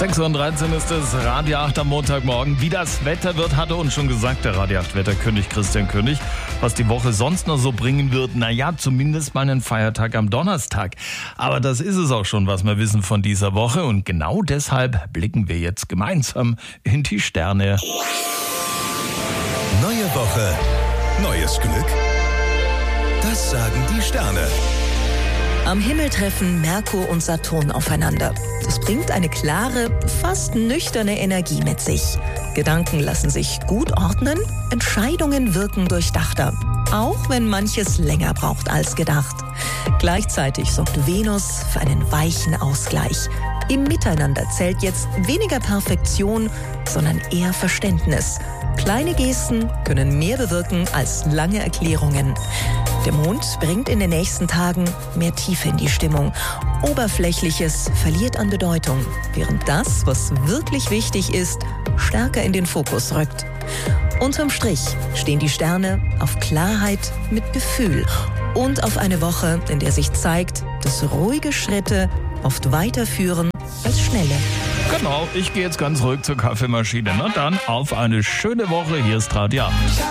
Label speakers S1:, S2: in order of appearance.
S1: 6:13 Uhr ist es, Radio 8 am Montagmorgen. Wie das Wetter wird, hatte uns schon gesagt der Radio 8 Wetterkönig Christian König. Was die Woche sonst noch so bringen wird, naja, zumindest mal einen Feiertag am Donnerstag. Aber das ist es auch schon, was wir wissen von dieser Woche. Und genau deshalb blicken wir jetzt gemeinsam in die Sterne.
S2: Neue Woche, neues Glück? Das sagen die Sterne.
S3: Am Himmel treffen Merkur und Saturn aufeinander. Das bringt eine klare, fast nüchterne Energie mit sich. Gedanken lassen sich gut ordnen, Entscheidungen wirken durchdachter. Auch wenn manches länger braucht als gedacht. Gleichzeitig sorgt Venus für einen weichen Ausgleich. Im Miteinander zählt jetzt weniger Perfektion, sondern eher Verständnis. Kleine Gesten können mehr bewirken als lange Erklärungen. Der Mond bringt in den nächsten Tagen mehr Tiefe in die Stimmung. Oberflächliches verliert an Bedeutung, während das, was wirklich wichtig ist, stärker in den Fokus rückt. Unterm Strich stehen die Sterne auf Klarheit mit Gefühl und auf eine Woche, in der sich zeigt, dass ruhige Schritte oft weiterführen als schnelle.
S1: Genau, ich gehe jetzt ganz ruhig zur Kaffeemaschine. Na dann, auf eine schöne Woche. Hier ist Radio 8.